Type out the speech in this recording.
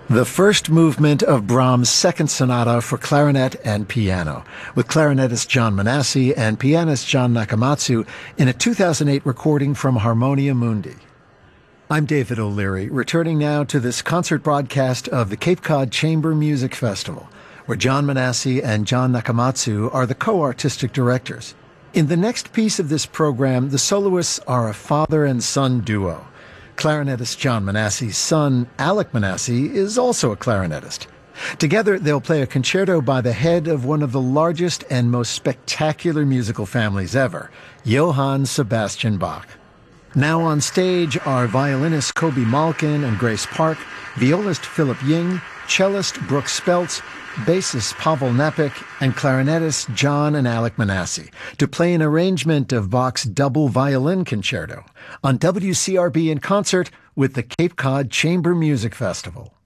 The first movement of Brahms' Second Sonata for clarinet and piano, with clarinetist John Manassi and pianist John Nakamatsu in a 2008 recording from Harmonia Mundi. I'm David O'Leary, returning now to this concert broadcast of the Cape Cod Chamber Music Festival, where John Manassi and John Nakamatsu are the co-artistic directors. In the next piece of this program, the soloists are a father and son duo. Clarinetist John Manassi's son, Alec Manassi, is also a clarinetist. Together, they'll play a concerto by the head of one of the largest and most spectacular musical families ever, Johann Sebastian Bach. Now on stage are violinists Kobe Malkin and Grace Park, violist Philip Ying, cellist Brooke Speltz, bassist Pavel Napik, and clarinetists John and Alec Manassi to play an arrangement of Bach's double violin concerto on WCRB in concert with the Cape Cod Chamber Music Festival.